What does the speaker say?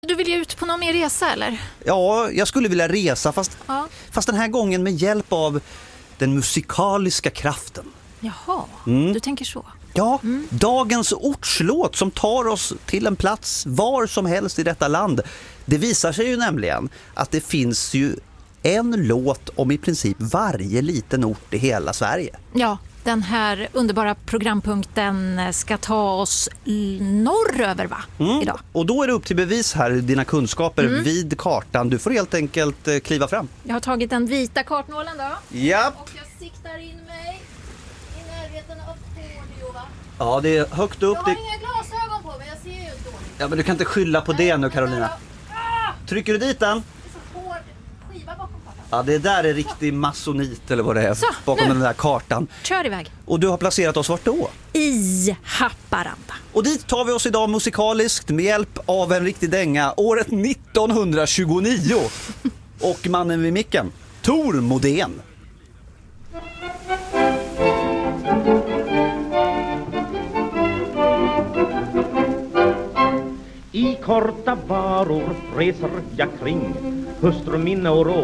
Du vill ju ut på någon mer resa, eller? Ja, jag skulle vilja resa, fast den här gången med hjälp av den musikaliska kraften. Jaha, du tänker så. Ja, dagens ortslåt som tar oss till en plats var som helst i detta land. Det visar sig ju nämligen att det finns ju en låt om i princip varje liten ort i hela Sverige. Ja, den här underbara programpunkten ska ta oss norröver, va? Idag. Och då är det upp till bevis här, dina kunskaper vid kartan. Du får helt enkelt kliva fram. Jag har tagit den vita kartnålen då. Japp. Och jag siktar in mig i närheten av Pordio, va? Ja, det är högt upp. Jag har inga glasögon på mig, jag ser ju inte dåligt. Ja, men du kan inte skylla på det nu, Carolina. Trycker du dit den? Det är så hård skiva bakom kartan. Ja, det där är riktig masonit eller vad det är Så, bakom nu. den där kartan. Kör iväg. Och du har placerat oss vart då? I Haparanda. Och dit tar vi oss idag musikaliskt med hjälp av en riktig dänga. Året 1929. Och mannen vid micken, Tor Modén. I korta varor reser jag kring, hustru minne och råd.